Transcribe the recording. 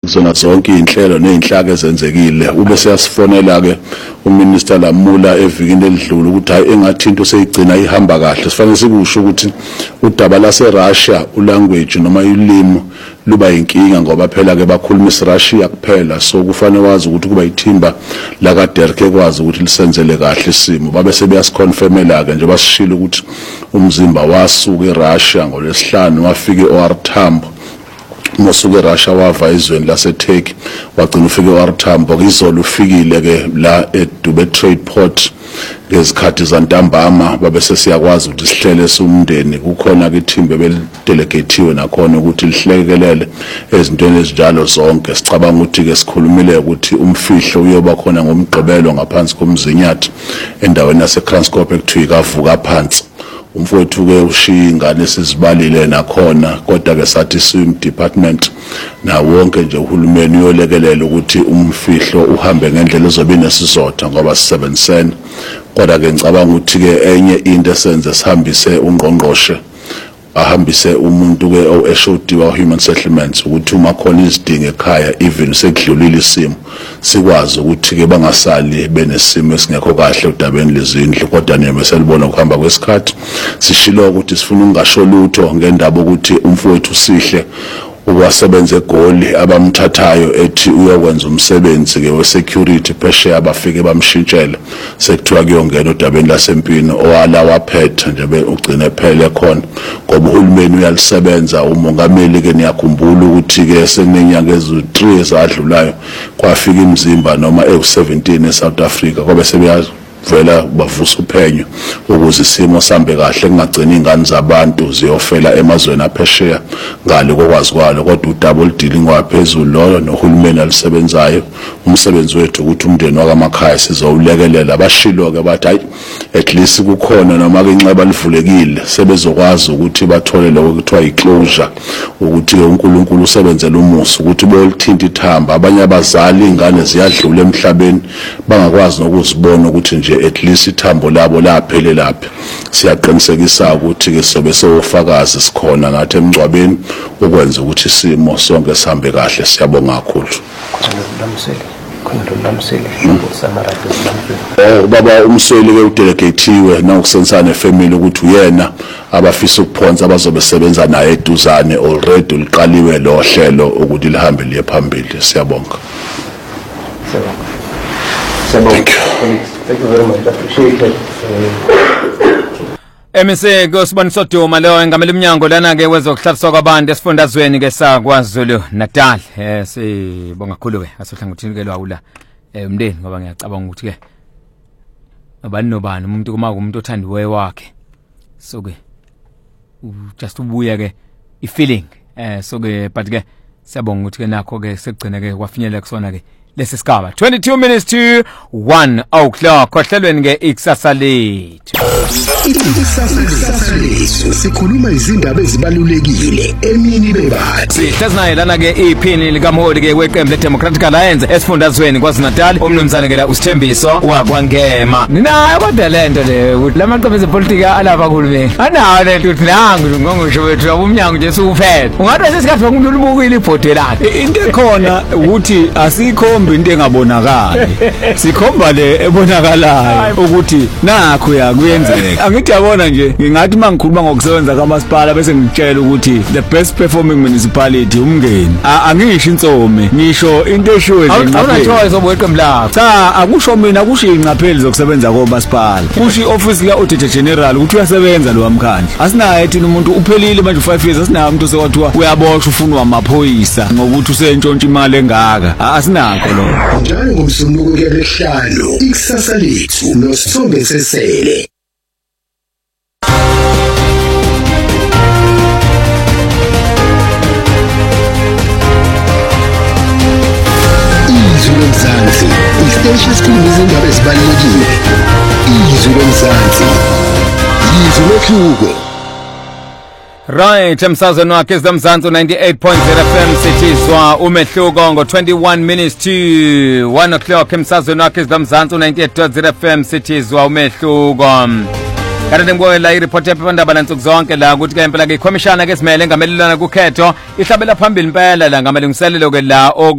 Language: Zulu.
kuzona zonke inhlelo nezinhlaka ezenzekile ube siyasifonela ke uMinister Lamula evikini elidlule ukuthi hayi engathi into seyigcina ihamba kahle sifanele sikusho ukuthi udaba lase Russia ulanguage noma ulimi luba inkinga ngoba phela ke bakhuluma isiRussia kuphela so kufanele wazi ukuthi kuba ithimba la kaDerek ekwazi ukuthi lisenzele kahle isimo babe sebeyasiconfirmela ke nje basishilo ukuthi umzimba wasuka eRussia ngolesihlanu wafika eOR Tambo mosuke eRussia wava izweni laseTurkey wagcina ufike eOR Tambo izolo ufikile ke la eDube Trade Port ngezikhathi zantambama babe sesiyakwazi ukuthi sihlele somndeni kukhona ke ithimbe belidelegatiwe nakhona ukuthi lihlekelele ezintweni ezinjalo zonke sicabanga ukuthi ke sikhulumile ukuthi umfihlo uyoba khona ngomgqibelo ngaphansi komzinyathi endaweni yaseKranskop ekuthiwa ikavuka phansi umfowethu ke ushiya ingane sizibalile nakhona kodwa ke sathi swim department na wonke nje uhulumeni uyolekelela ukuthi umfihlo uhambe ngendlela ezobe nesizotha ngoba sisebenzisene kodwa ke ngicabanga ukuthi ke enye into esenze sihambise ungqongqoshe ahambise umuntu ke oShodi wa Human Settlements ukuthi uma khona izidingo ekhaya even sekudlulile isimo sikwazi ukuthi ke bangasali benesimo esingekho kahle udabeni lezindlu kodwa nime selibona ukuhamba kwesikhathi sishilo ukuthi sifuna ungasho lutho ngendaba ukuthi umfowethu Sihle uwasebenza eGoli abamthathayo ethi uyokwenza umsebenzi ke we-security phesheya abafike bamshintshela sekuthiwa kuyongena udabeni lasempini owala waphetha nje ugcine phele khona ngoba uhulumeni uyalisebenza umongameli ke niyakhumbula ukuthi ke senenyanga ezi3 ezadlulayo kwafika imizimba noma ewu17 eSouth Africa kwabe sebeyavela bavusa uphenyo ukuze isimo sambe kahle kungagcina ingane zabantu ziyofela emazweni aphesheya ngale kokwazi kwalo kodwa udouble dealing waphezulu lo nohulumeni alisebenzayo umsebenzi wethu ukuthi umndeni wakamakhaya sizowulekelela bashilo ke bathi hayi at least kukhona noma ke inxeba livulekile sebezokwazi ukuthi bathole lokho kuthiwa iclosure ukuthi uNkulunkulu usebenzele umusa ukuthi bolithinta ithamba abanye abazali ingane ziyadlula emhlabeni bangakwazi nokuzibona ukuthi nje at least ithambo labo laphele lapha siyaqinisekisa ukuthi ke sobe sofakazi sikhona nathi emgcwabeni ukwenza ukuthi isimo sonke sihambe kahle siyabonga kakhulu baba umseli ke udelegatiwe nawukusensana family ukuthi uyena abafisa ukuphonsa abazobe sebenza naye eduzane already liqaliwe lo hlelo ukuthi lihambe liye phambili siyabonga. Thank you very much. Appreciate it. Emise ngosiboniso Duma lo engamela iminyango lana ke wezokuhlathiswa kwabantu esifundazweni ke saKwaZulu Natal. Sibonga kakhulu ke asohlangothini ke lwawula umndeni ngoba ngiyacabanga ukuthi ke abani nobani umuntu kuma umuntu othandiwe wakhe. So ke just ubuya ke ifeeling so ke but ke siyabonga ukuthi ke nakho ke sekugcina ke kwafinyelela kusona ke lesi sigaba 22 minutes to 1 o'clock kohlelweni ke ikusasa lethu sikhuluma izindaba ezibalulekile emini bebathi sihlazinaye lana ke iphini likamholi ke weqembu leDemocratic Alliance esifundazweni kwaZulu-Natal umnumzane ke la uSithembiso wakwangema ninayo kodwa lento le lamaqembu ezepolitiki alapha kuhulumeni anawo lento uthi nangu ngongosho wethu abumnyango nje siwuphethe ungathi sesikhathi bakululubukile ibhodi lakhe into ekhona ukuthi asikho into engabonakali sikhomba le ebonakalayo ukuthi nakho yakuyenzeka angithi yabona nje ngingathi mangikhuluma ngokusebenza kaMasipala bese ngitshela ukuthi the best performing municipality umngeni angisho insome ngisho into eshiwe nje awunachoice obeqembu lakho cha akusho mina kusho ingqapheli zokusebenza koMasipala kusho ioffice ka Auditor General ukuthi uyasebenza lo wamkhandla asinaye thina umuntu uphelile manje 5 years asinaye umuntu sekwathiwa uyaboshwa ufunwa amaphoyisa ngokuthi usentshontsha imali engaka asinako lo njalo ngomsombuluko ke lehlalo ikusasa lethu noSithombe Sesele Izulu Mzansi isiteshi esikhulu izindaba ezibalulekile Izulu Mzansi Izulu Hluko Right, emsazweni wakhe eZamzansi 98.0 FM sithizwa umehluko ngo21 minutes to 1 o'clock emsazweni wakhe eZamzansi 98.0 FM sithizwa umehluko. Kanti ngibona la ireport yaphephandaba lansuku zonke la ukuthi ke impela ke ikhomishana ke simele ngamelelana kukhetho ihlabela phambili impela la ngamalungiselelo ke la